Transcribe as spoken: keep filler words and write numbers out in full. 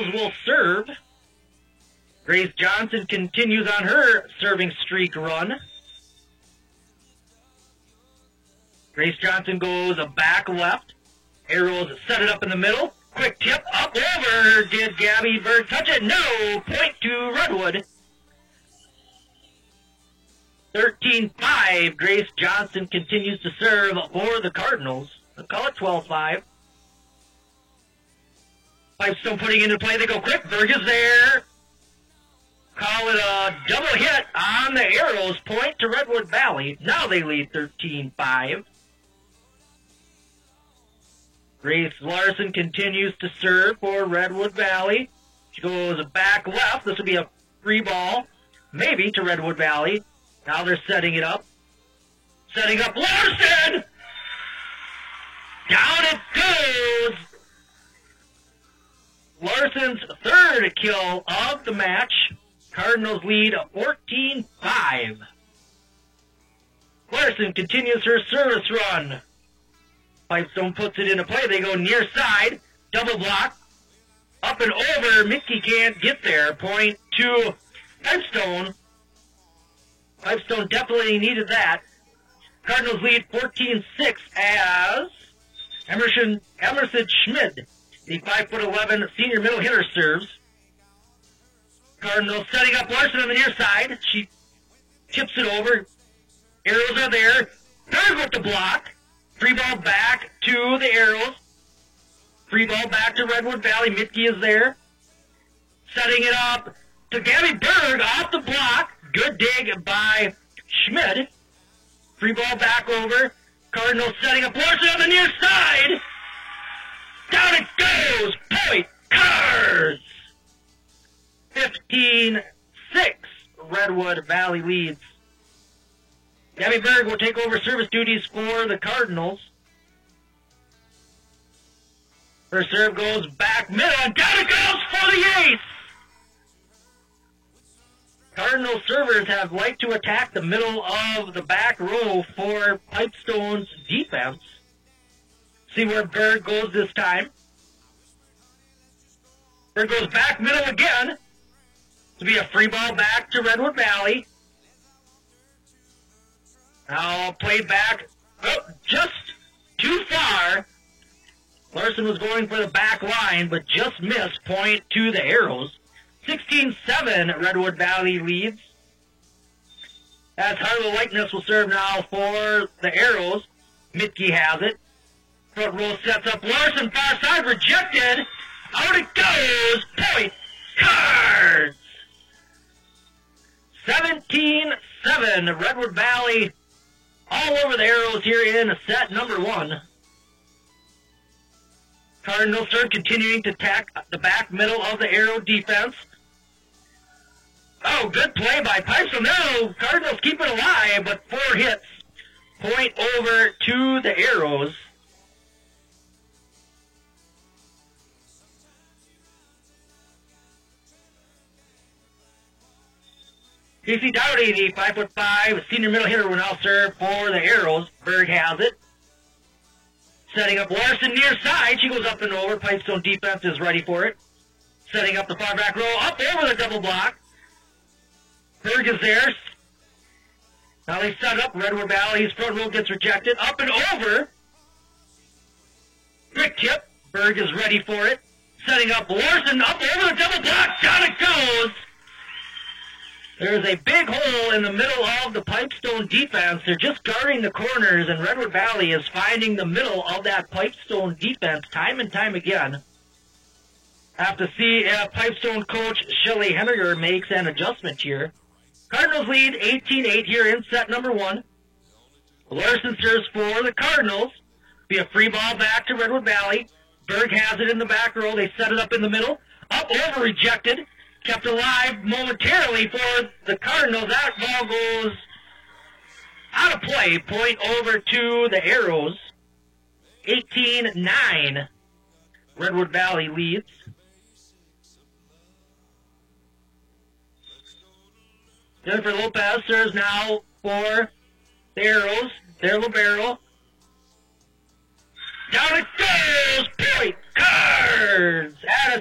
Arrows will serve. Grace Johnson continues on her serving streak run. Grace Johnson goes a back left. Arrows set it up in the middle. Quick tip up over. Did Gabby Berg touch it? No. Point to Redwood. thirteen five. Grace Johnson continues to serve for the Cardinals. They'll call it twelve five. Pipestone putting into play. They go quick. Berg is there. Call it a double hit on the Arrows. Point to Redwood Valley. Now they lead thirteen five. Grace Larson continues to serve for Redwood Valley. She goes back left. This will be a free ball, maybe, to Redwood Valley. Now they're setting it up. Setting up Larson! Down it goes! Larson's third kill of the match. Cardinals lead fourteen five. Larson continues her service run. Pipestone puts it into play. They go near side. Double block. Up and over. Mickey can't get there. Point to Pipestone. Pipestone definitely needed that. Cardinals lead fourteen six as Emerson, Emerson Schmid, the five foot eleven senior middle hitter, serves. Cardinals setting up Larson on the near side. She tips it over. Arrows are there. Berg with the block. Free ball back to the Arrows. Free ball back to Redwood Valley. Mitke is there. Setting it up to Gabby Berg off the block. Good dig by Schmid. Free ball back over. Cardinals setting up Larson on the near side. Down it goes. Point Cards. fifteen six. Redwood Valley leads. Gabby Berg will take over service duties for the Cardinals. Her serve goes back middle, and down it goes for the ace! Cardinal servers have liked to attack the middle of the back row for Pipestone's defense. See where Berg goes this time. Berg goes back middle again. To be a free ball back to Redwood Valley. Now played back, oh, just too far. Larson was going for the back line, but just missed. Point to the Arrows. sixteen seven, Redwood Valley leads. As Harlow Likeness will serve now for the Arrows. Mitke has it. Front row sets up Larson, far side, rejected. Out it goes. Point Cards. seventeen seven, Redwood Valley all over the Arrows here in set number one. Cardinals serve continuing to attack the back middle of the Arrow defense. Oh, good play by Pipestone. No, Cardinals keep it alive, but four hits. Point over to the Arrows. Casey Dowdy, the five foot five senior middle hitter, will now serve for the Arrows. Berg has it. Setting up Larson near side. She goes up and over. Pipestone defense is ready for it. Setting up the far back row. Up over the double block. Berg is there. Now they set up. Redwood Valley's front row gets rejected. Up and over. Quick tip. Berg is ready for it. Setting up Larson. Up over the double block. Down it goes. There's a big hole in the middle of the Pipestone defense. They're just guarding the corners, and Redwood Valley is finding the middle of that Pipestone defense time and time again. Have to see if Pipestone coach Shelley Henniger makes an adjustment here. Cardinals lead eighteen eight here in set number one. Larson serves for the Cardinals. Be a free ball back to Redwood Valley. Berg has it in the back row. They set it up in the middle. Up over, rejected. Kept alive momentarily for the Cardinals. That ball goes out of play. Point over to the Arrows. eighteen nine. Redwood Valley leads. Jennifer Lopez serves now for the Arrows. Their libero. Down it goes! Point Cards! At a